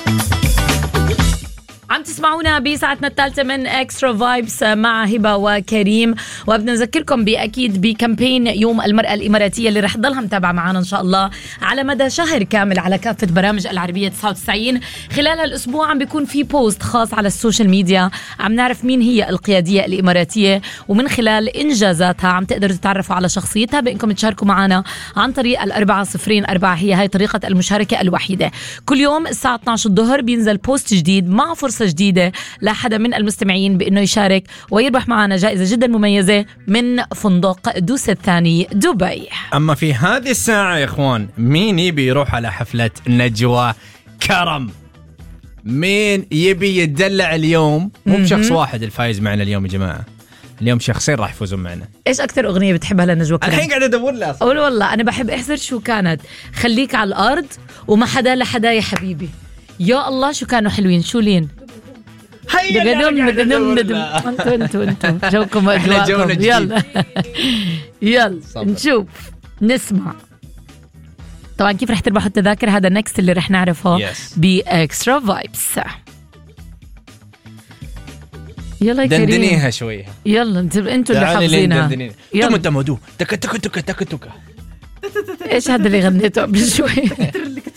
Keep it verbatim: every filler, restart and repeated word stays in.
عم تسمعونا بساعتنا الثالثة من اكسترا فايبس مع هبة وكريم، وبدنا نذكركم بأكيد بكامبين يوم المرأة الإماراتية اللي رح تضلها متابعة معنا إن شاء الله على مدى شهر كامل على كافة برامج العربية تسعة وتسعين. خلال هالأسبوع عم بيكون في بوست خاص على السوشيال ميديا عم نعرف مين هي القيادية الإماراتية، ومن خلال إنجازاتها عم تقدروا تتعرفوا على شخصيتها بإنكم تشاركوا معنا عن طريق الأربعة صفرين أربعة. هي هاي طريقة المشاركة الوحيدة. كل يوم الساعة اثني عشر الظهر بينزل بوست جديد مع فرصة جديدة لحدا من المستمعين بأنه يشارك ويربح معنا جائزة جدا مميزة من فندق دوس الثاني دبي. أما في هذه الساعة يا إخوان، مين يبي يروح على حفلة نجوى كرم؟ مين يبي يدلع اليوم؟ مو بشخص واحد الفايز معنا اليوم يا جماعة، اليوم شخصين راح يفوزون معنا. ايش اكثر اغنيه بتحبها لنجوى كرم؟ الحين قاعد ادور لها. اقول والله انا بحب احذر شو كانت، خليك على الارض وما حدا لحدا يا حبيبي. يا الله شو كانوا حلوين. شو لين هيا دقدم دقدم دقدم. انتوا انتوا انتوا جوكم اجواءكم. يلا يلا نشوف نسمع. طبعا كيف رح تربحوا التذاكر هذا النكست اللي رح نعرفه باكسترا فايبس. يلا يا كريم دندنيها شوية. يلا انتوا انتوا اللي حافظينها. يلا تمدو تك تك تك تك تك. ايش هذا اللي غنيته قبل شوي؟